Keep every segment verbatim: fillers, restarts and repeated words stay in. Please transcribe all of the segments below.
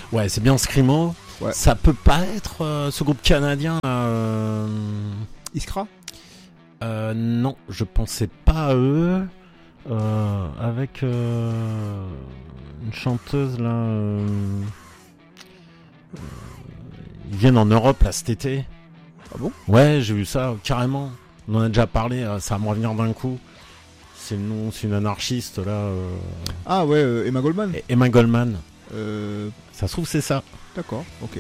Ouais, c'est bien Screamo. Ouais. Ça peut pas être euh, ce groupe canadien. Euh... Iskra. Euh, non, je pensais pas à eux. Euh, avec euh, une chanteuse là. Euh... Euh... Ils viennent en Europe là cet été. Ah bon? Ouais, j'ai vu ça carrément. On en a déjà parlé. Ça va me revenir d'un coup. C'est le nom, c'est une anarchiste là. Euh... Ah ouais, euh, Emma Goldman. Emma Goldman. Euh... Ça se trouve c'est ça. D'accord, ok.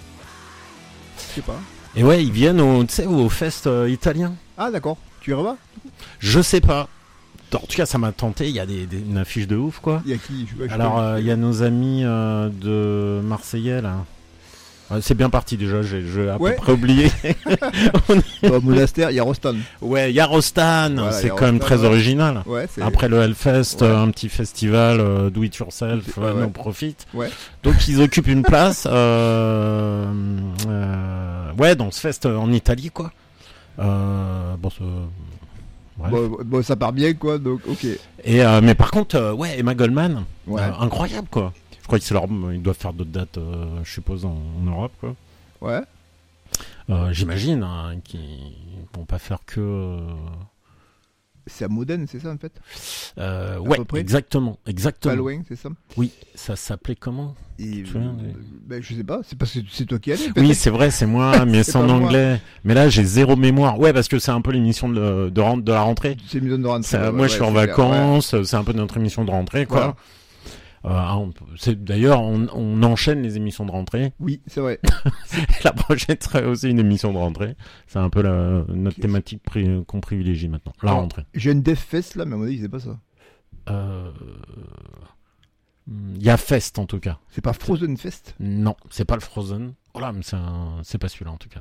Je sais pas. Et ouais, ils viennent au, tu sais, au fest euh, italien. Ah d'accord. Tu y vas? Je sais pas. En tout cas, ça m'a tenté. Il y a des, des, une affiche de ouf, quoi. Il y a qui? Je sais pas, Alors, il euh, y a nos amis euh, de Marseillais, là. Ouais, c'est bien parti déjà, j'ai, j'ai à ouais. peu près oublié. est... Au monastère, il y a Rostan. Ouais, il y a Rostan. Voilà, c'est quand Rostan, même très ouais. original. Ouais, c'est... Après le Hellfest, ouais. un petit festival euh, do it yourself, ouais, euh, ouais. no profit. Ouais. Donc ils occupent une place. Euh, euh, ouais, dans ce fest en Italie, quoi. Euh, bon, c'est... Bon, bon, ça part bien, quoi, donc ok. Et euh, mais par contre, euh, ouais, Emma Goldman, ouais. euh, incroyable, quoi. Je crois que c'est leur, ils doivent faire d'autres dates, euh, je suppose, en, en Europe, quoi. Ouais. Euh, j'imagine hein, qu'ils vont pas faire que. Euh... C'est à Modène, c'est ça en fait. Euh, ouais, exactement, exactement. Pas loin, c'est ça. Oui, ça s'appelle comment? Et tu vois, euh, ben, je sais pas, c'est parce que c'est toi qui allais. Oui, c'est vrai, c'est moi, mais c'est, c'est en anglais. Moi. Mais là, j'ai zéro mémoire. Ouais, parce que c'est un peu l'émission de, de, de la rentrée. C'est l'émission de rentrée. Ça, ouais, moi, ouais, je suis en clair, vacances. Ouais. C'est un peu notre émission de rentrée, quoi. Voilà. Euh, on, c'est, d'ailleurs, on, on enchaîne les émissions de rentrée. Oui, c'est vrai. La prochaine serait aussi une émission de rentrée. C'est un peu la, notre okay. thématique pri, qu'on privilégie maintenant. La Alors, rentrée. J'ai une Death Fest là, mais à mon avis, c'est pas ça. Euh... Il y a Fest en tout cas. C'est pas Frozen Fest? Non, c'est pas le Frozen. Oh là, mais c'est, un... c'est pas celui-là en tout cas.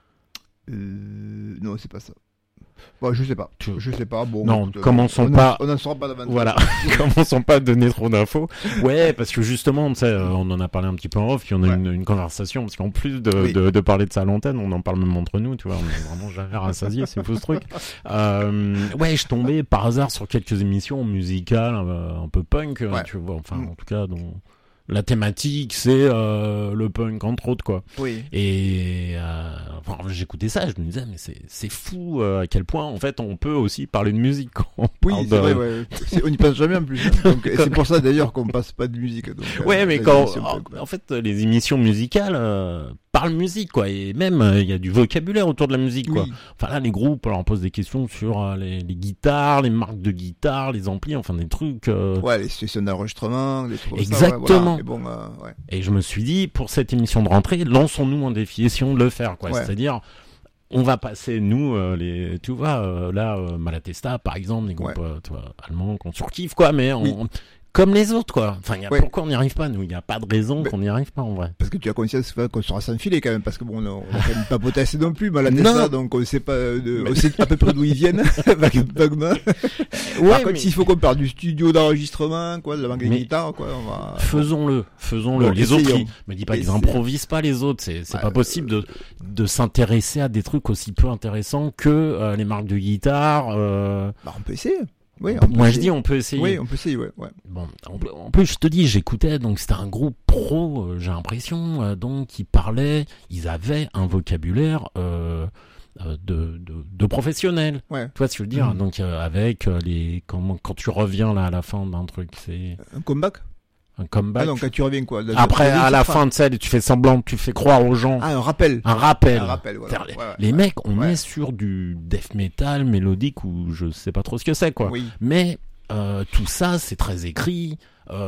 Euh... Non, c'est pas ça. Bon, je sais pas. Tu... Je sais pas. Bon. Non, écoute, commençons on pas. En, on n'en saura pas davantage. Voilà. Commençons pas à donner trop d'infos. Ouais, parce que justement, tu sais, on en a parlé un petit peu en off, puis on a ouais. une, une conversation, parce qu'en plus de, oui. de, de parler de ça à l'antenne, on en parle même entre nous, tu vois, on est vraiment jamais rassasiés, c'est fou ce truc. Euh, ouais, je tombais par hasard sur quelques émissions musicales, un, un peu punk, ouais. tu vois, enfin, mmh. en tout cas, dont la thématique, c'est euh, le punk, entre autres, quoi. Oui. Et euh, enfin, j'écoutais ça, je me disais, mais c'est, c'est fou euh, à quel point, en fait, on peut aussi parler de musique. On oui, c'est de... vrai, ouais. C'est, on n'y passe jamais en plus. Donc, et c'est pour ça, d'ailleurs, qu'on ne passe pas de musique. Donc, ouais, euh, mais quand... En, en fait, les émissions musicales euh, parlent musique, quoi. Et même, il euh, y a du vocabulaire autour de la musique, quoi. Oui. Enfin, là, les groupes, alors, on pose des questions sur euh, les, les guitares, les marques de guitares, les amplis, enfin, des trucs... Euh... Ouais, les situations d'enregistrement, des trucs Exactement. comme ça. Ouais, voilà. Et, bon, euh, ouais. Et je me suis dit, pour cette émission de rentrée, lançons-nous un défi, essayons de le faire, quoi. Ouais. C'est-à-dire, on va passer, nous, euh, les, tu vois, euh, là, euh, Malatesta, par exemple, les groupes ouais. euh, tu vois, allemands qu'on surkiffe, quoi, mais on, oui. on, comme les autres, quoi. Enfin, y a, ouais. pourquoi on n'y arrive pas, nous? Il n'y a pas de raison mais, qu'on n'y arrive pas, en vrai. Parce que tu as conscience qu'on sera sans filet, quand même, parce que bon, on a quand même pas potassé non plus, Malatesta, donc on sait pas, de, on sait à peu près d'où ils viennent, vaguement. Ouais, Par contre, mais... s'il faut qu'on parle du studio d'enregistrement, quoi, de la banque de guitare, quoi, on va... Faisons-le, faisons-le. Bon, les autres, ils... me dis pas qu'ils improvisent pas, les autres, c'est, c'est bah, pas possible euh... de, de s'intéresser à des trucs aussi peu intéressants que euh, les marques de guitare, euh... Bah, on peut essayer. Oui, moi je dis on peut essayer. Oui, on peut essayer, ouais. ouais. Bon, en plus je te dis, j'écoutais, donc c'était un groupe pro, euh, j'ai l'impression, euh, donc qui parlaient, ils avaient un vocabulaire euh, euh, de, de, de professionnels. Ouais. Tu vois ce que je veux dire? Mmh. Donc euh, avec euh, les quand, quand tu reviens là à la fin d'un truc, c'est un comeback. Un comeback. Ah donc quand tu reviens quoi? Après à la fin de ça, tu fais semblant, tu fais croire aux gens. Ah un rappel. Un rappel. Un rappel. Voilà. Les, ouais, ouais, les ouais. mecs, on ouais. est sur du death metal mélodique ou je sais pas trop ce que c'est quoi. Oui. Mais euh, tout ça, c'est très écrit.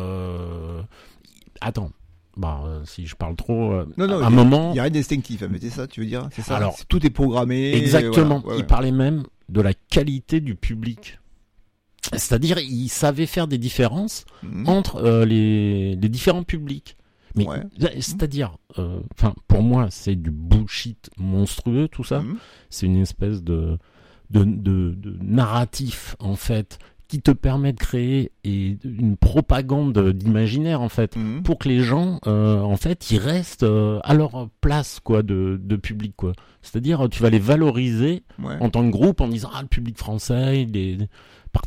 Euh... Attends. Bah, euh, si je parle trop, euh, non, non, à un moment, il y a rien d'instinctif. Mais c'est ça, tu veux dire? C'est ça. Alors, c'est, tout est programmé. Exactement. Voilà. Ouais, il ouais. parlait même de la qualité du public. C'est-à-dire, il savait faire des différences mmh. entre euh, les, les différents publics. Mais ouais. c'est-à-dire, enfin, euh, pour moi, c'est du bullshit monstrueux tout ça. Mmh. C'est une espèce de de, de de narratif en fait qui te permet de créer et une propagande d'imaginaire en fait mmh. pour que les gens euh, en fait ils restent euh, à leur place quoi de de public quoi. C'est-à-dire, tu vas les valoriser ouais. en tant que groupe en disant ah le public français il est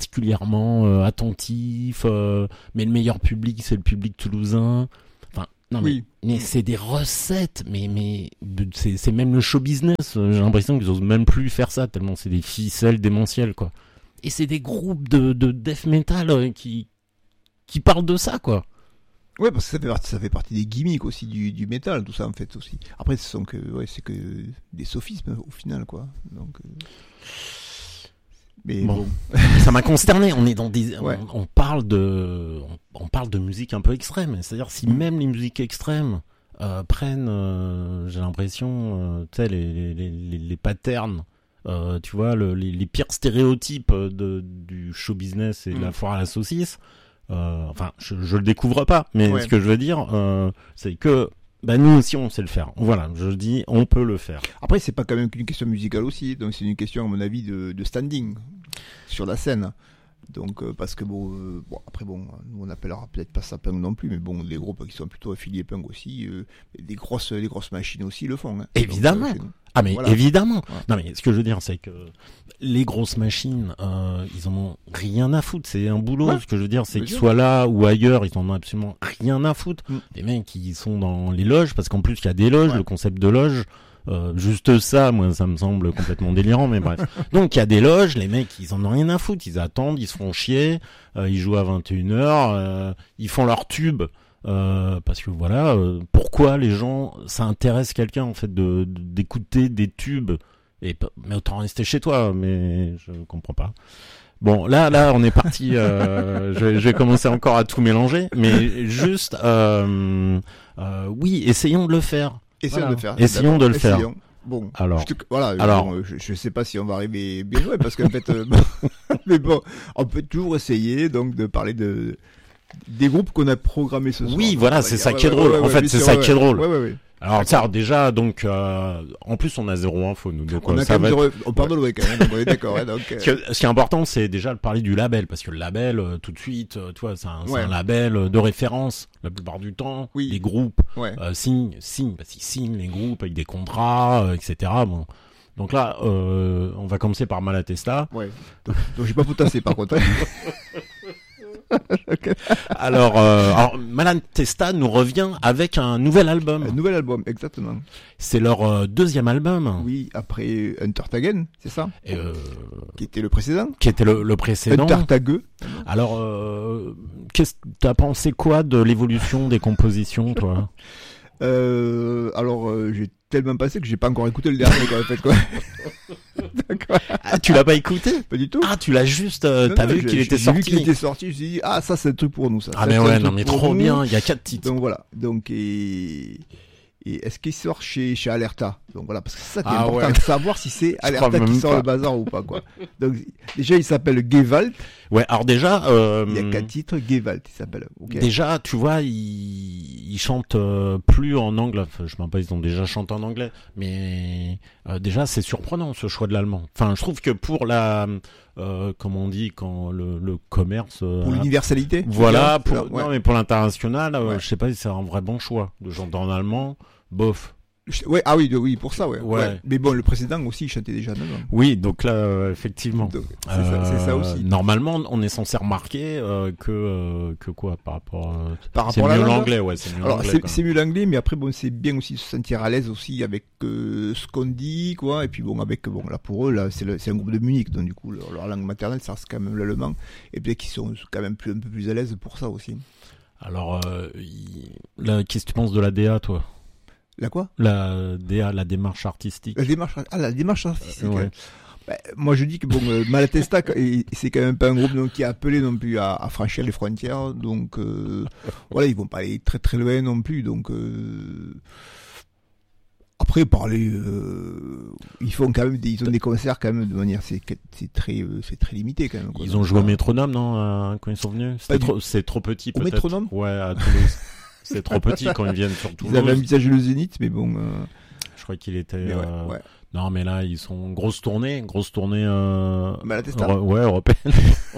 particulièrement euh, attentif, euh, mais le meilleur public c'est le public toulousain. Enfin, Non, oui. mais, mais c'est des recettes, mais, mais c'est, c'est même le show business. J'ai l'impression qu'ils osent même plus faire ça, tellement c'est des ficelles démentielles, quoi. Et c'est des groupes de, de death metal euh, qui, qui parlent de ça, quoi. Ouais, parce que ça fait partie, ça fait partie des gimmicks aussi du, du métal, tout ça, en fait, aussi. Après, ce sont que, ouais, c'est que des sophismes, au final, quoi. Donc, euh... mais bon. bon. Ça m'a consterné. On est dans des, ouais. on, on parle de, on, on parle de musique un peu extrême. C'est-à-dire, si mmh. même les musiques extrêmes, euh, prennent, euh, j'ai l'impression, euh, tu sais, les, les, les, les patterns, Euh, tu vois, le, les, les pires stéréotypes de, du show business et de mmh. la foire à la saucisse. Euh, enfin, je, je le découvre pas, mais ouais. ce que je veux dire, euh, c'est que bah, nous aussi on sait le faire. Voilà, je dis, on peut le faire. Après, c'est pas quand même qu'une question musicale aussi, donc c'est une question, à mon avis, de, de standing sur la scène. Donc, euh, parce que bon, euh, bon, après bon, nous on appellera peut-être pas ça punk non plus, mais bon, les groupes qui sont plutôt affiliés punk aussi, euh, des grosses, des grosses machines aussi le font. Hein. Évidemment. Donc, euh, ah mais voilà. Évidemment. Ouais. Non mais ce que je veux dire, c'est que les grosses machines, euh, ils en ont rien à foutre. C'est un boulot. Ouais. Ce que je veux dire, c'est qu'ils soient là ou ailleurs, ils en ont absolument rien à foutre. Mm. Les mecs qui sont dans les loges, parce qu'en plus il y a des loges, ouais. le concept de loge. Euh, juste ça, moi, ça me semble complètement délirant, mais bref. Donc, il y a des loges, les mecs, ils en ont rien à foutre, ils attendent, ils se font chier, euh, ils jouent à vingt et une heures, euh, ils font leur tube, euh, parce que voilà, euh, pourquoi les gens, ça intéresse quelqu'un, en fait, de, de d'écouter des tubes, et, mais autant rester chez toi, mais je comprends pas. Bon, là, là, on est parti, euh, je, je vais commencer encore à tout mélanger, mais juste, euh, euh, oui, essayons de le faire. Essayons voilà. de le faire. Essayons de le faire. Essayons. Bon, alors, je te, voilà, alors, bon, je, je sais pas si on va arriver bien loin parce qu'en fait, euh, mais bon, on peut toujours essayer donc de parler de des groupes qu'on a programmés ce soir. Oui, voilà, c'est ça ouais, qui est ouais, drôle. Ouais, ouais, en fait, ouais, c'est sûr, ça ouais, qui est drôle. Ouais, ouais, ouais. Alors, ça, déjà, donc, euh, en plus, on a zéro info, nous. Donc, on a ça quand même va zéro, être... on part de loin quand même, donc on est d'accord, hein, donc, euh... ce, que, ce qui est important, c'est déjà de parler du label, parce que le label, euh, tout de suite, euh, tu vois, c'est un, ouais. c'est un label de référence, la plupart du temps. Oui. Les groupes, ouais. euh, signent, signent, parce qu'ils signent les groupes avec des contrats, euh, et cetera. Bon. Donc là, euh, on va commencer par Malatesta. Ouais. Donc, donc j'ai pas potassé, par contre. alors, euh, alors, Malatesta nous revient avec un nouvel album. Un nouvel album, exactement. C'est leur euh, deuxième album. Oui, après Untertagen, c'est ça Et euh, qui était le précédent. Qui était le, le précédent. Untertage. Alors, euh, qu'est-ce t'as pensé quoi de l'évolution des compositions, toi? Euh, alors, euh, j'ai tellement passé que j'ai pas encore écouté le dernier, quoi, en fait, quoi. Ah, tu l'as pas écouté? Pas du tout. Ah, tu l'as juste, euh, non, t'as non, vu qu'il était j'ai sorti. J'ai vu qu'il était sorti, je me suis dit, ah, ça, c'est un truc pour nous, ça. Ah, ça, mais ouais, non, mais trop nous. bien, il y a quatre titres. Donc voilà. Donc, et, et est-ce qu'il sort chez, chez Alerta? Donc voilà, parce que c'est ça qui est ah, important, ouais. de savoir si c'est Alerta qui sort pas. le bazar ou pas, quoi. Donc, déjà, il s'appelle Gewalt. Ouais, alors déjà, euh, il y a quatre titres, Gewalt, il s'appelle. Okay. Déjà, tu vois, ils, ils chantent euh, plus en anglais. Enfin, je sais pas, ils ont déjà chanté en anglais, mais euh, déjà, c'est surprenant ce choix de l'allemand. Enfin, je trouve que pour la, euh, comment on dit, quand le, le commerce, euh, pour l'universalité. Voilà, pour, alors, ouais. non mais pour l'international, euh, ouais. je sais pas si c'est un vrai bon choix de chanter en allemand. Bof. Ouais, ah oui, de, oui, pour ça, ouais. ouais. ouais. Mais bon, le précédent aussi, il chantait déjà en allemand. Oui, donc là, euh, effectivement. Donc, c'est, euh, ça, c'est ça aussi. Normalement, on est censé remarquer euh, que euh, que quoi par rapport. Euh, par rapport c'est à mieux la l'anglais, ouais, c'est mieux Alors, l'anglais. c'est, c'est mieux l'anglais, mais après, bon, c'est bien aussi de se sentir à l'aise aussi avec euh, ce qu'on dit, quoi. Et puis bon, avec bon, là pour eux, là, c'est, le, c'est un groupe de Munich, donc du coup, leur, leur langue maternelle, ça reste quand même l'allemand. Et peut-être qu'ils sont quand même plus un peu plus à l'aise pour ça aussi. Alors, euh, il... là, qu'est-ce que tu penses de la D A, toi? La quoi? La D A, la démarche artistique. La démarche, ah, la démarche artistique. Euh, ouais. Bah, moi, je dis que bon, euh, Malatesta, c'est quand même pas un groupe donc, qui est appelé non plus à, à franchir les frontières. Donc, euh, voilà, ils vont pas aller très très loin non plus. Donc, euh, après, parler, euh, ils font quand même, des, ils ont des concerts quand même de manière, c'est, c'est très, euh, c'est très limité quand même. Quoi. Ils donc, ont joué euh, au Métronome, non, euh, quand ils sont venus? C'était trop, du... c'est trop petit, peut-être. Au Métronome? Ouais, à Toulouse. C'est trop petit quand ils viennent sur Toulouse. Ils avaient envisagé le Zénith, mais bon. Euh... Je crois qu'il était. Mais ouais, euh... ouais. Non, mais là, ils sont grosse tournée, grosse tournée. Euh... Malatesta. Euro... Ouais, européenne.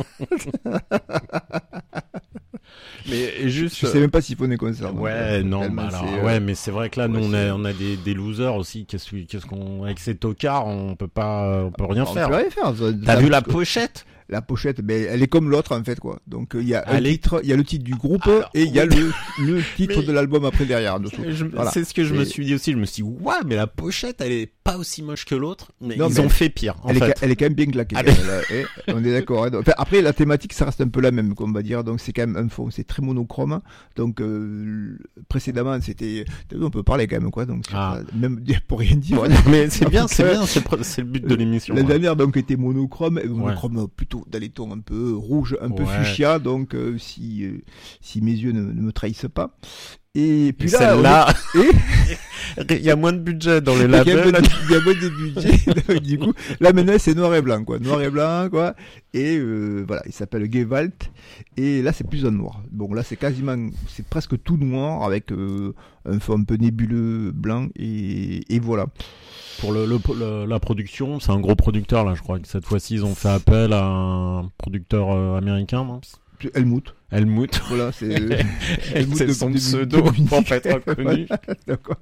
Mais juste. Je sais même pas s'ils font des concerts. Ouais, donc, non, bah alors, euh... ouais, mais c'est vrai que là, ouais, nous, on a, on a des, des losers aussi. Qu'est-ce, qu'est-ce qu'on, avec ces tocards, on peut pas, on peut rien on faire. On peut rien faire. Ça, T'as ça, vu la pochette? La pochette, ben, elle est comme l'autre en fait quoi. Donc il y a un Elle est- titre, il y a le titre du groupe Alors, et il y a oui. le, le titre Mais- de l'album après derrière. Dessous. Je- Voilà. C'est ce que je me Et- suis dit aussi. Je me suis dit, ouais, mais la pochette, elle est pas aussi moche que l'autre. Mais Non, ils mais ont fait pire, en Elle est, fait. ca- elle est quand même bien claquée. Elle quand même, là, eh, on est d'accord. hein. Donc, enfin, après, la thématique, ça reste un peu la même, on va dire. Donc, c'est quand même un fond, c'est très monochrome. Donc, euh, précédemment, c'était, t'as vu, on peut parler quand même, quoi. Donc, sur- Ah. même pour rien dire. Ouais, non, mais c'est bien, c'est Euh, bien, c'est le, c'est le but de l'émission. La ouais. dernière, donc, était monochrome, et monochrome plutôt dans les tons un peu rouge, un peu Ouais. fuchsia. Donc, euh, si, euh, si mes yeux ne, ne me trahissent pas. Et puis Et là, celle-là, on est- et il y a moins de budget dans les il y a un peu labels. de- il y a un peu de budget. Du coup, là maintenant c'est noir et blanc, quoi. Noir et blanc, quoi. Et euh, voilà, il s'appelle Gewalt. Et là c'est plus en noir. Bon, là c'est quasiment, c'est presque tout noir avec euh, un fond un peu nébuleux blanc. Et, et voilà. Pour le, le- le- la production, c'est un gros producteur, là, je crois que cette fois-ci, ils ont fait appel à un producteur euh, américain, non? Helmut. Helmut. Voilà, c'est Helmut c'est son de- de- pseudo de- pour pas être reconnu. Voilà, d'accord.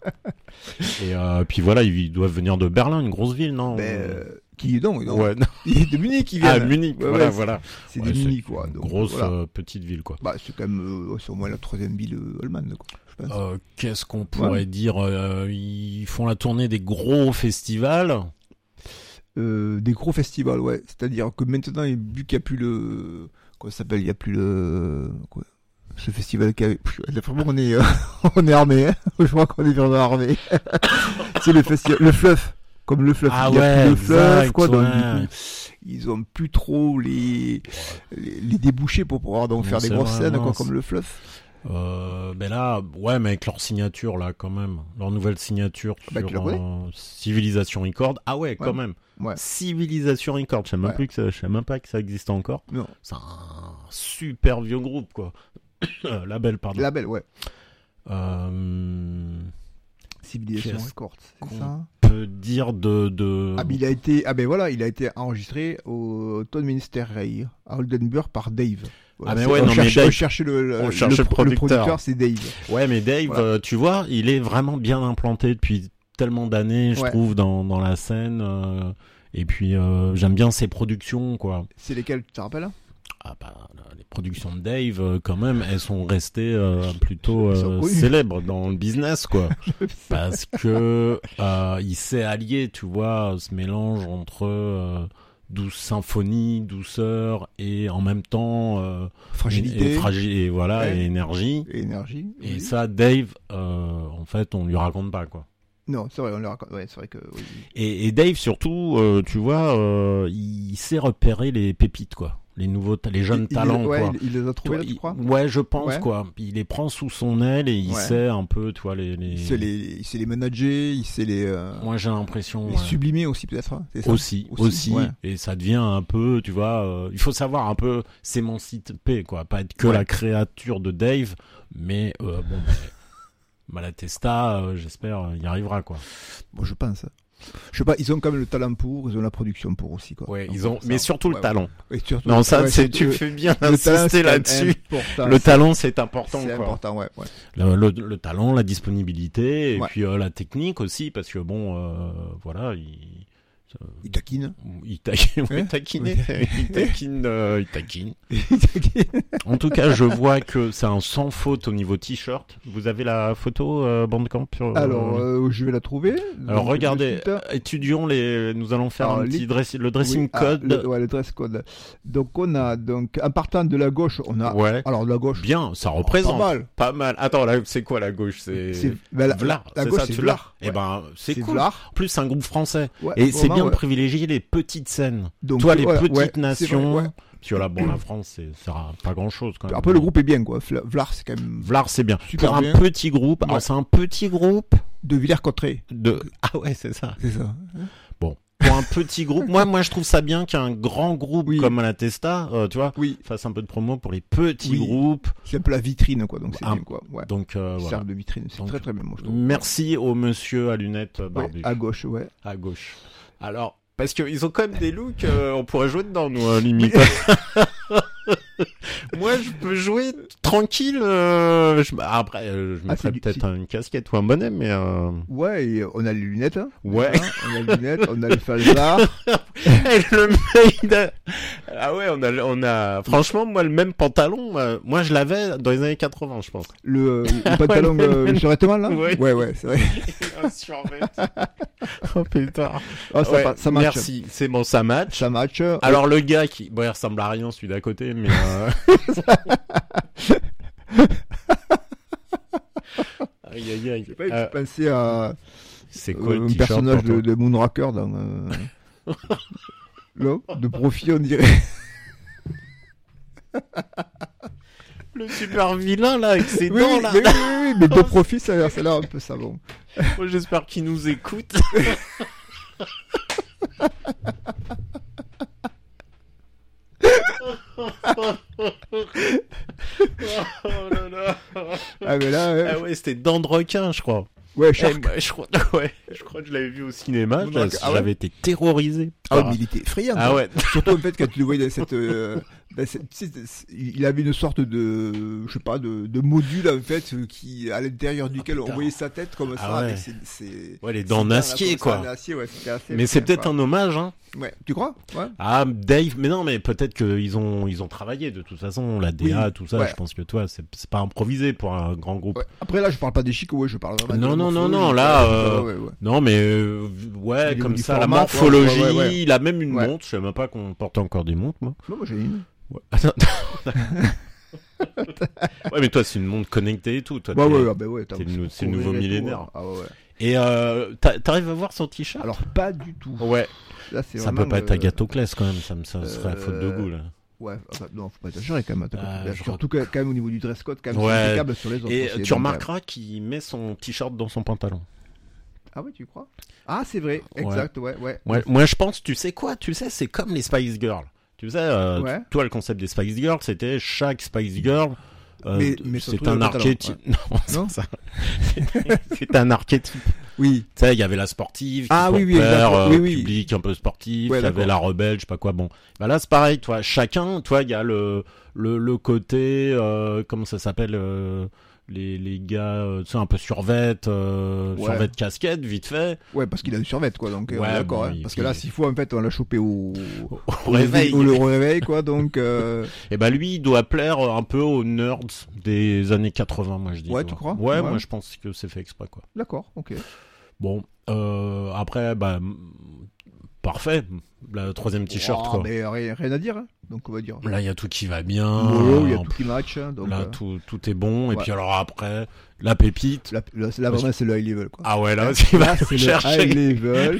Et euh, puis voilà, ils doivent venir de Berlin, une grosse ville, non? Ben, euh, qui est donc non, Ouais, non. il est de Munich qui vient. Ah, Munich, Ouais, voilà, ouais, voilà. C'est Ouais, des c'est Munich, quoi. une Donc, grosse voilà. euh, petite ville, quoi. Bah, c'est quand même, euh, c'est au moins la troisième ville euh, allemande, quoi. Je pense. Euh, Qu'est-ce qu'on pourrait Ouais. dire euh, Ils font la tournée des gros festivals. Euh, des gros festivals, ouais. C'est-à-dire que maintenant, vu qu'il n'y a plus le, comment ça s'appelle, il n'y a plus le, quoi, ce festival qui a, vraiment, on est, euh, on est armé, hein. Je crois qu'on est vraiment armé. C'est le festival, le fluff. Comme le fluff. Ah il y a ouais, plus de fluff, exact, quoi. Donc, ouais. du coup, ils ont plus trop les, les, les débouchés pour pouvoir donc Non, faire des c'est grosses vrai, scènes, non, quoi, c'est- comme le fluff. Euh, ben là, ouais, mais avec leur signature, là, quand même. Leur nouvelle signature Bah, tu la sur connais euh, Civilisation Record. Ah ouais, quand Ouais. même. Ouais. Civilisation Record. Je sais même Ouais. plus que ça, je sais même pas que ça existe encore. Non. C'est un super vieux groupe, quoi. Euh, Label, pardon. Label, ouais. Euh, Civilisation Qu'est-ce Records, c'est qu'on ça? peut dire de, de... Ah, mais il a été, ah ben voilà, il a été enregistré au Ton Ministerrey à Oldenburg par Dave. Voilà, Ah, mais c'est- ouais, on non, mais cherche- Dave- on cherchait le, le, on le cherchait le pro- le producteur. c'est Dave. Ouais, mais Dave, Voilà. euh, tu vois, il est vraiment bien implanté depuis tellement d'années, je Ouais. trouve, dans, dans la scène. euh, et puis, euh, j'aime bien ses productions, quoi. C'est lesquels, tu te rappelles? Ah bah, les productions de Dave, euh, quand même, elles sont restées euh, plutôt Elles sont euh, connues. célèbres dans le business, quoi. Parce que euh, il sait allier, tu vois, ce mélange entre euh, douce symphonie, douceur et en même temps euh, Fragilité. et, fragi- et voilà, Ouais. et énergie. Et énergie. Et oui. ça, Dave, euh, en fait, on lui raconte pas, quoi. Non, c'est vrai, on le raconte. Ouais, c'est vrai que, oui. Et, et Dave, surtout, euh, tu vois, euh, il sait repérer les pépites, quoi. Les nouveaux, ta- les jeunes Il- il- talents, ouais, quoi. Il, il les a trouvés, là, tu Il- crois? Ouais, je pense, Ouais. quoi. Il les prend sous son aile et il Ouais. sait un peu, tu vois, les... les... Il sait les, il sait les manager, il sait les, euh, Moi, j'ai l'impression... les ouais. sublimer aussi, peut-être, hein, c'est ça? Aussi, aussi, Aussi, ouais. et ça devient un peu, tu vois, euh, il faut savoir un peu s'émanciper, quoi, pas être que Ouais. la créature de Dave, mais euh, bon, bah, Malatesta, euh, j'espère, euh, y arrivera, quoi. Bon, je pense. Je sais pas, ils ont quand même le talent pour, ils ont la production pour aussi, quoi. Ouais, Donc, ils ont, ça, mais surtout ouais, le talent. ouais. Et surtout- Non, ça, ouais, c'est, surtout, tu euh, fais bien le talent, c'est d'insister quand même là-dessus. important. Le C'est- talent, c'est important, c'est quoi. important, ouais, ouais. Le, le, le talent, la disponibilité, et Ouais. puis euh, la technique aussi, parce que bon, euh, voilà, il, Il taquine. il taquine, Ouais. il taquine, Oui. il taquine, euh, il taquine. En tout cas, je vois que c'est un sans faute au niveau t-shirt. Vous avez la photo euh, Bandcamp sur... Alors, euh, je vais la trouver. Alors Donc, regardez, de suite. étudions les. Nous allons faire Alors, un petit les- dress... le dressing Oui, ah, code. le, ouais, le dress code. Donc, on a, donc, en partant de la gauche, on a, Ouais. alors, de la gauche. Bien, ça Pas représente. mal. Pas mal. Attends, là, c'est quoi la gauche? C'est. C'est, ben, la, Vlar. la c'est gauche, ça, c'est tu Vlar. l'as. Eh ben, c'est, C'est cool. Vlar. En plus, c'est un groupe français. Ouais, Et c'est vraiment, bien ouais. de privilégier les petites scènes. Donc, Toi, les voilà, petites ouais, c'est nations. vrai, ouais. Parce que là, bon, la France, c'est, ça sera pas grand chose quand même. Après, le groupe est bien, quoi. Vla- Vlar, c'est quand même Vlar, c'est bien. Super Pour un bien. petit groupe. Alors, Ouais. c'est un petit groupe de Villers-Cotterêts. de. Ah ouais, c'est ça. C'est ça. Pour un petit groupe, moi, moi, je trouve ça bien qu'un grand groupe Oui. comme Malatesta, euh, tu vois, Oui. fasse un peu de promo pour les petits Oui. groupes. C'est un peu la vitrine, quoi. Donc, c'est Un- bien, quoi. Ouais. Donc, euh, Ils voilà. servent de vitrine. C'est Donc, très, très bien, moi, je trouve. Merci au monsieur à lunettes euh, Ouais, barbu. à gauche, ouais. À gauche. Alors, parce qu'ils ont quand même des looks, euh, on pourrait jouer dedans, nous, euh, limite. Moi, je peux jouer tranquille. Euh, je... Après, euh, je mettrais ah, peut-être du... une casquette ou un bonnet, mais... Euh... Ouais, et on a les lunettes. Hein. Ouais. Hein, on a les lunettes, on a le falzar. le mec a... Ah ouais, on a, on a... Franchement, moi, le même pantalon, euh, moi, je l'avais dans les années quatre-vingts, je pense. Le, le pantalon ouais, euh, survêtement, là ouais. ouais, ouais, c'est vrai. Un survêt. Oh putain. Oh, ça, ouais, pa- ça match. Merci, c'est bon, ça match. Ça match. Alors, le gars qui... Bon, il ressemble à rien, celui d'à côté, mais... Euh... aïe aïe aïe. Je sais pas, euh... je pensais à c'est quoi, euh, un personnage de, de Moonraker dans euh... là, de profil on dirait. Le super vilain là avec ses oui, dents oui, là. Mais, oui, oui, oui, mais de profil ça a l'air, ça a l'air un peu savon. Moi j'espère qu'il nous écoute. Oh là là. Ah mais là ouais, ah ouais c'était Dents de requin je crois. Ouais, Shark. Eh, bah, je crois ouais, je crois que je l'avais vu au cinéma, ah, j'avais ouais. été terrorisé. Ah ouais, mais il était effrayant. Ah ouais. Surtout en fait quand tu le voyais dans cette, euh, dans cette il avait une sorte de je sais pas de, de module en fait qui à l'intérieur duquel oh, on voyait sa tête comme ça ah ouais. avec ses, ses, ouais les dents d'acier quoi. Acier, ouais, assez mais c'est peut-être quoi. Un hommage hein. Ouais, tu crois? Ouais. Ah Dave, mais non mais peut-être qu'ils ont ils ont travaillé de toute façon la D A oui. Tout ça, ouais. Je pense que toi c'est c'est pas improvisé pour un grand groupe. Ouais. Après là je parle pas des chicots, ouais, je parle vraiment Non de non non non là euh, ouais, ouais, ouais. Non mais euh, ouais comme ça format, la morphologie, ouais, ouais, ouais. Il a même une ouais. montre, je sais même pas qu'on porte encore des montres moi. Non, moi j'ai une. Ouais. Ouais mais toi c'est une montre connectée et tout toi. Ouais ouais, bah ouais, c'est le, c'est le nouveau millénaire. Ah ouais. Et euh, t'arrives à voir son t-shirt? Alors pas du tout. Ouais. Là, c'est ça peut pas être Agatoclès quand même, ça me ça serait euh... faute de goût là. Ouais, enfin, non, faut pas exagérer quand même. Euh, surtout crois... quand même au niveau du dress code, quand même, ouais. c'est impeccable sur les autres. Et tu remarqueras même. Qu'il met son t-shirt dans son pantalon. Ah ouais, tu crois? Ah, c'est vrai, exact, ouais, ouais. ouais. ouais. Moi, je pense, tu sais quoi? Tu sais, c'est comme les Spice Girls. Tu sais, euh, ouais. Toi, le concept des Spice Girls, c'était chaque Spice Girl. Euh, mais, mais c'est un archétype. Ouais. Non, non c'est ça. C'est un archétype. Oui. Tu sais, il y avait la sportive, qui ah, oui, oui, père, euh, oui, oui. public un peu sportif, il ouais, y avait la rebelle, je sais pas quoi. Bon, bah là c'est pareil, toi. Chacun, toi, il y a le le le côté, euh, comment ça s'appelle, euh, les les gars, euh, tu sais, un peu survêt, euh, ouais. survêt casquette, vite fait. Ouais, parce qu'il a du survêt, quoi. Donc, ouais, euh, d'accord. Bon, hein, parce que là, s'il faut, en fait, on l'a chopé au, au, au réveil, au le réveil, quoi. Donc. Euh... Et bah lui, il doit plaire un peu aux nerds des années quatre-vingts, moi je dis. Ouais, quoi. Tu crois? Ouais, ouais, moi je pense que c'est fait exprès, quoi. D'accord, ok. Bon, euh, après, bah, parfait. Le troisième t-shirt, oh, quoi. Mais rien, rien à dire, hein. Donc on va dire. Là, il y a tout qui va bien. Il y a tout qui match. Hein, donc, là, euh... tout, tout est bon. Ouais. Et puis alors après, la pépite. La, la, là, vraiment, c'est le high level, quoi. Ah ouais, là, là il va là, nous c'est chercher. Le high level.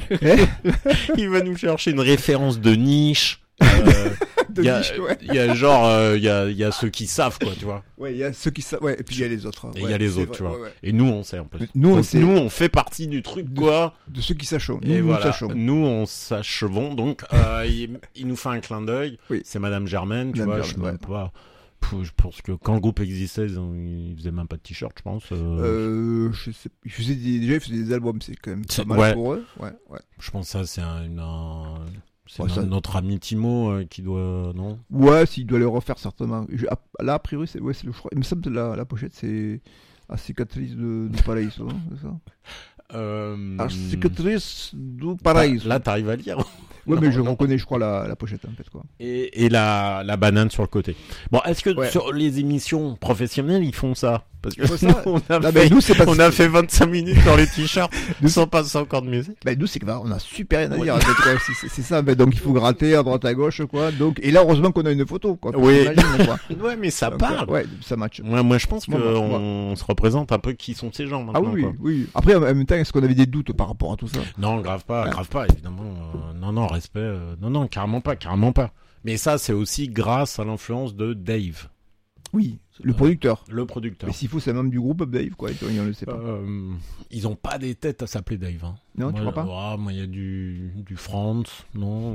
Il va nous chercher une référence de niche. Euh, Il y, ouais. y a genre, il euh, y, a, y a ceux qui savent, quoi, tu vois. Ouais, il y a ceux qui savent, ouais, et puis il y a les autres. Et il ouais, y a les autres, vrai, tu vois. Ouais, ouais. Et nous, on sait, en plus. Nous, on, donc, sait. nous, on fait partie du truc, de, quoi. De ceux qui sachons. Et nous, voilà. Nous, sachons. Nous, on s'achevons. Donc, euh, il, il nous fait un clin d'œil. Oui. C'est Madame Germaine, tu Madame vois. Germaine, je ouais. même pas. Je pense que quand le groupe existait, ils faisaient même pas de t-shirt, je pense. Euh, euh je sais, ils faisaient des, déjà, ils faisaient des albums, c'est quand même pas mal ouais. pour eux. Ouais, ouais. Je pense que ça, c'est un, une, un... C'est ouais, ça... notre ami Timo euh, qui doit, non? Ouais, s'il doit le refaire certainement. Je, là, a priori, c'est, ouais, c'est le choix. Il me semble que la, la pochette, c'est à cicatrice de, de Paraíso, non? C'est ça? Euh... À cicatrice du Paraíso. Là, t'arrives à lire. Ouais, non, mais je non. reconnais, je crois, la, la pochette, en fait, quoi. Et, et la, la banane sur le côté. Bon, est-ce que ouais. sur les émissions professionnelles, ils font ça? Parce que ça, nous, on a, là, fait, nous, c'est pas on a fait vingt-cinq minutes dans les t-shirts, nous sans passer encore de musique. Ben, nous, c'est que, on a super rien à dire, en fait, quoi. C'est, c'est ça, ben, donc il faut gratter à droite à gauche, quoi. Donc, et là, heureusement qu'on a une photo, quoi. Oui. Quoi. Ouais, mais ça donc, parle. Ouais, ça match. Ouais, moi, je pense qu'on moi, se représente un peu qui sont ces gens maintenant. Ah oui, quoi. oui. Après, en même temps, est-ce qu'on avait des doutes par rapport à tout ça? Non, grave pas, ouais. grave pas, évidemment. Euh, non, non, respect. Euh, non, non, carrément pas, carrément pas. Mais ça, c'est aussi grâce à l'influence de Dave. Oui, le producteur. Euh, le producteur. Mais s'il faut, c'est même du groupe Dave, quoi. On ne le sait pas. Euh, ils ont pas des têtes à s'appeler Dave. Hein. Non, moi, tu crois pas? Oh, moi, il y a du, du Franz, non?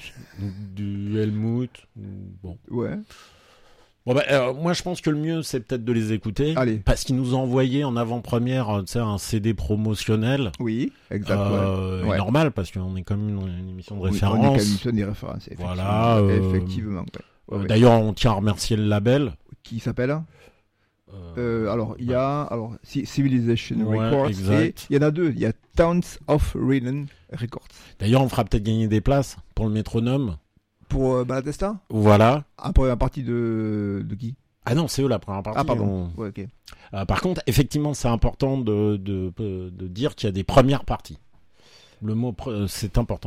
Du Helmut. Bon. Ouais. Bon, bah, euh, moi, je pense que le mieux, c'est peut-être de les écouter. Allez. Parce qu'ils nous ont envoyé en avant-première, tu sais, un C D promotionnel. Oui, exactement. Euh, ouais. Normal, parce qu'on est comme une, une émission de référence. Oui, on est comme une émission de référence, effectivement. Voilà. Euh, effectivement, ouais. Euh, ouais. D'ailleurs, on tient à remercier le label. Qui s'appelle euh, euh, Alors, il y a alors, Civilization ouais, Records. Exact. Et il y en a deux. Il y a Towns of Rhythm Records. D'ailleurs, on fera peut-être gagner des places pour le métronome. Pour euh, Malatesta. Voilà. Ah, pour la partie de, de qui? Ah non, c'est eux la première partie. Ah pardon. On... Ouais, ok. Euh, par contre, effectivement, c'est important de, de, de, de dire qu'il y a des premières parties. Le mot, c'est important.